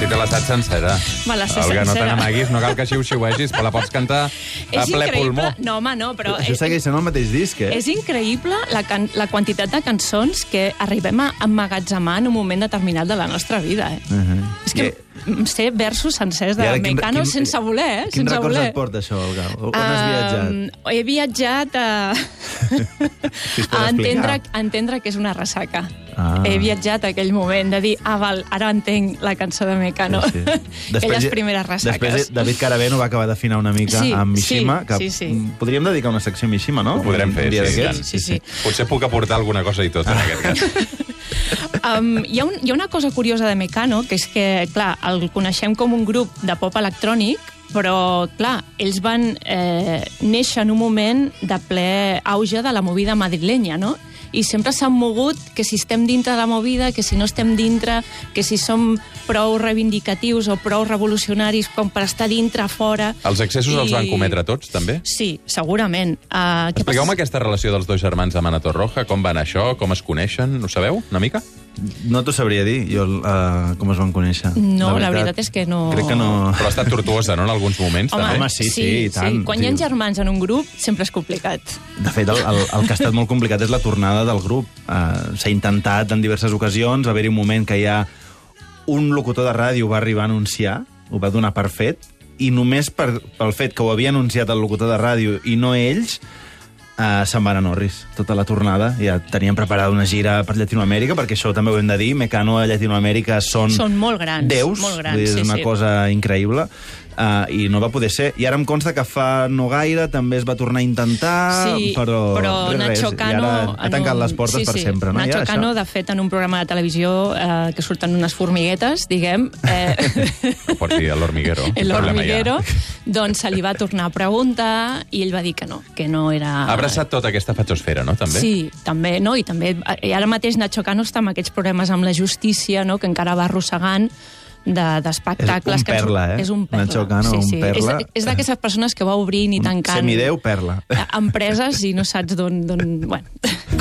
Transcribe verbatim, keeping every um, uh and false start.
Si te la saps sencera. Me la sé Olga, no te sencera. n'amaguis, no cal que xiu-xiuegis, però la pots cantar a És ple pulmó. increïble. No, home, no, però... Això segueix sent el mateix disc, eh? És increïble la, can la quantitat de cançons que arribem a emmagatzemar en un moment determinat de la nostra vida. Eh? Uh -huh. És que I... sé versos sencers de Mecano quin, sense voler, eh? Quins sense records voler. et porta això, Olga? On has viatjat? Uh, he viatjat a, Si es pot a, entendre, explicar. a entendre que és una ressaca. Ah. He viatjat a aquell moment de dir, ah, val, ara entenc la cançó de Mecano. Sí, sí. Aquelles Després, primeres ressaques. Després David Caraveno va acabar d'afinar una mica Sí, amb Mishima, sí, que sí, sí. podríem dedicar una secció a Mishima, no? Ho podrem fer, Un dia sí, d'aquests. tant. Sí, sí. Potser puc aportar alguna cosa i tot, en aquest cas. Um, hi, ha un, hi ha una cosa curiosa de Mecano, que és que, clar, el coneixem com un grup de pop electrònic, però, clar, ells van eh, néixer en un moment de ple auge de la movida madrilenya, no? I sempre s'han mogut que si estem dintre de la movida, que si no estem dintre, que si som prou reivindicatius o prou revolucionaris com per estar dintre, fora... Els excessos I... els van cometre tots, també? Sí, segurament. Uh, Expliqueu-me aquesta relació dels dos germans de Manató Roja, com van això, com es coneixen, ho sabeu, una mica? No t'ho sabria dir, jo, uh, com es van conèixer. No, la veritat és que no... Crec que no... Però ha estat tortuosa, no?, en alguns moments, Home, també. Home, sí, sí, i tant. Sí. Quan hi ha Sí. germans en un grup, sempre és complicat. De fet, el, el, el que ha estat molt complicat és la tornada del grup. Uh, S'ha intentat en diverses ocasions, va haver-hi un moment que ja un locutor de ràdio va arribar a anunciar, ho va donar per fet, i només per, pel fet que ho havia anunciat el locutor de ràdio i no ells, uh, se'n van a Norris. Tota la tornada. Ja tenien preparada una gira per Llatinoamèrica, perquè això també ho hem de dir, Mecano a Llatinoamèrica són... Són molt grans. Déus, molt grans, és sí, una sí. cosa increïble. Uh, i no va poder ser. I ara em consta que fa no gaire també es va tornar a intentar, Sí, però, però res, Nacho res. Cano... I ara ha tancat en un- les portes sí, per sí. sempre. No? Nacho Ja, Cano, això. de fet, en un programa de televisió eh, que surten unes formiguetes, diguem... Eh, Porti a l'Hormiguero. El Quin problema hi ha? hormiguero, doncs se li va tornar a preguntar i ell va dir que no, que no era... Ha abraçat tota aquesta fatxosfera, no?, també? Sí, també, no? I també, i ara mateix Nacho Cano està amb aquests problemes amb la justícia, no?, que encara va arrossegant d'espectacles. És un perla, eh? És un perla. Nacho Cano, sí, un sí. perla. És, és d'aquestes persones que va obrint i tancant... Semideu, perla. Empreses i no saps d'on... Bueno,